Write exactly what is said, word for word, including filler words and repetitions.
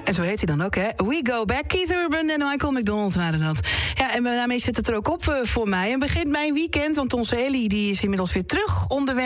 En zo heet hij dan ook, hè? We Go Back. Keith Urban en Michael McDonald waren dat. Ja, en daarmee zit het er ook op uh, voor mij. En begint mijn weekend, want onze Ellie die is inmiddels weer terug onderweg